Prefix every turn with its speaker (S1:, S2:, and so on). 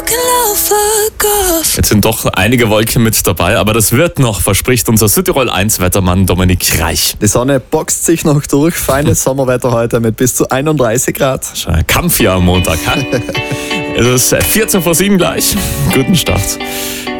S1: Jetzt sind doch einige Wolken mit dabei, aber das wird noch, verspricht unser Südtirol 1 Wettermann Dominik Reich.
S2: Die Sonne boxt sich noch durch. Feines Sommerwetter heute mit bis zu 31 Grad.
S1: Schon ein Kampf hier am Montag. Es ist 14 vor 7 gleich. Guten Start.